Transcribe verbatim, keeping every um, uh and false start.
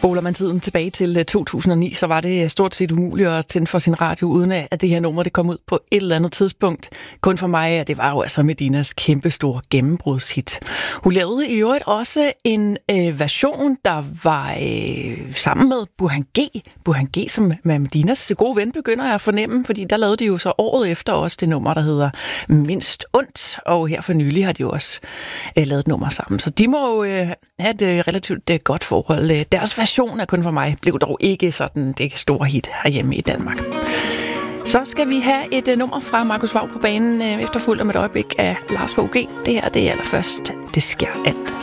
Spoler man tiden tilbage til to tusind og ni, så var det stort set umuligt at tænde for sin radio, uden at det her nummer det kom ud på et eller andet tidspunkt. Kun for mig, at det var jo altså Medinas kæmpestore gennembrudshit. Hun lavede i øvrigt også en øh, version, der var øh, sammen med Burhan G. Burhan G, som med Medinas gode ven begynder jeg at fornemme, fordi der lavede de jo så året efter også det nummer, der hedder Mindst Ondt, og her for nylig har de jo også øh, lavet et nummer sammen. Så de må jo øh, have et øh, relativt øh, godt forhold. Deres version af Kun for mig blev dog ikke sådan det store hit herhjemme i Danmark. Så skal vi have et uh, nummer fra Markus Waug på banen, uh, efterfulgt om et øjeblik af Lars H G. Det her det er allerførst Det sker alt